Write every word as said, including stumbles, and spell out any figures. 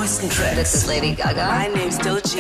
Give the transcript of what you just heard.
neuesten Tracks. This is Lady Gaga. My name's Doja